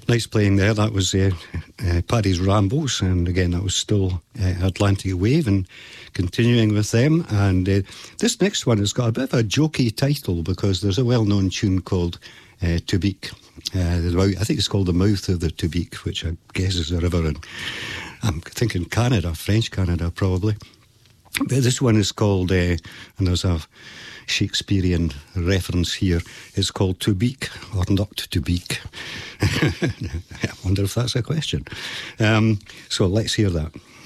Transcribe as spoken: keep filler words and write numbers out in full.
Nice playing there. That was uh, uh, Paddy's Rambles, and again that was still uh, Atlantic Wave, and continuing with them. And uh, this next one has got a bit of a jokey title because there's a well-known tune called uh, Tubique. Uh, I think it's called The Mouth of the Tubique, which I guess is a river in, I'm thinking Canada, French Canada probably. But this one is called, uh, and there's a Shakespearean reference here, it's called Tubique, or not Tubique. I wonder if that's a question. Um, so let's hear that.